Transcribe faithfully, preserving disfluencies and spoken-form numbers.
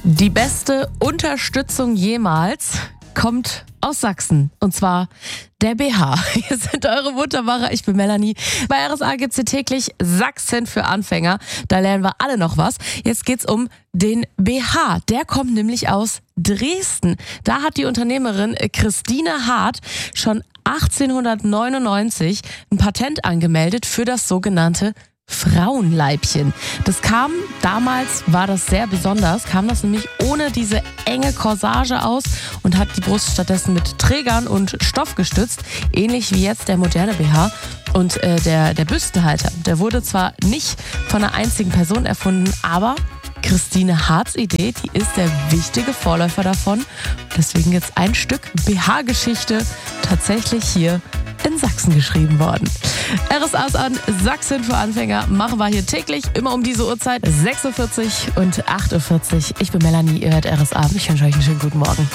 Die beste Unterstützung jemals kommt aus Sachsen. Und zwar der B H. Hier sind eure Wundermacher. Ich bin Melanie. Bei R S A gibt es hier täglich Sachsen für Anfänger. Da lernen wir alle noch was. Jetzt geht's um den B H. Der kommt nämlich aus Dresden. Da hat die Unternehmerin Christine Hart schon achtzehnhundertneunundneunzig ein Patent angemeldet für das sogenannte Frauenleibchen. Das kam, damals war das sehr besonders, kam das nämlich ohne diese enge Corsage aus und hat die Brust stattdessen mit Trägern und Stoff gestützt, ähnlich wie jetzt der moderne B H. Und äh, der, der Büstenhalter, der wurde zwar nicht von einer einzigen Person erfunden, aber Christine Harts Idee, die ist der wichtige Vorläufer davon. Deswegen jetzt ein Stück B H-Geschichte tatsächlich hier in Sachsen geschrieben worden. R S A ist an, Sachsen für Anfänger machen wir hier täglich, immer um diese Uhrzeit, sechs Uhr vierzig und acht Uhr vierzig. Ich bin Melanie, ihr hört R S A. Ich wünsche euch einen schönen guten Morgen.